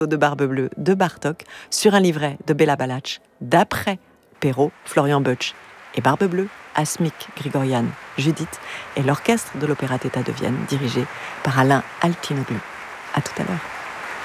de Barbe Bleue de Bartók sur un livret de Béla Balázs, d'après Perrault, Florian Butch et Barbe Bleue, Asmik Grigorian, Judith et l'orchestre de l'Opéra Teta de Vienne dirigé par Alain Altinoglu. À tout à l'heure.